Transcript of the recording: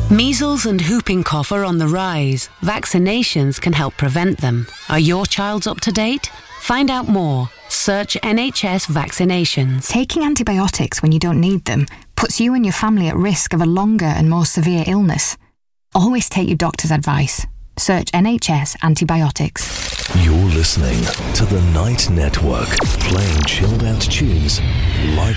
Measles and whooping cough are on the rise. Vaccinations can help prevent them. Are your child's up to date? Find out more. Search NHS vaccinations. Taking antibiotics when you don't need them puts you and your family at risk of a longer and more severe illness. Always take your doctor's advice. Search NHS antibiotics. You're listening to The Night Network, playing chilled out tunes like